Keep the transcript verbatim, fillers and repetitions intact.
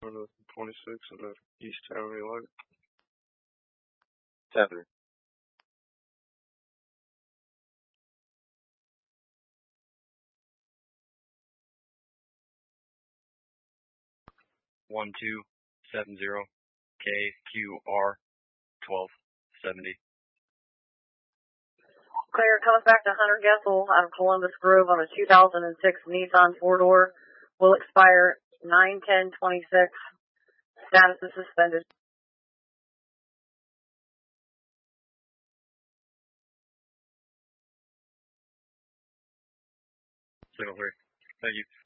on the twenty-six of the East County Light. Tether. one two seven zero K Q R twelve seventy. Clear, comes back to Hunter Gessel out of Columbus Grove on a two thousand six Nissan four-door. Will expire nine ten twenty-six. Status is suspended. Signal three. Thank you.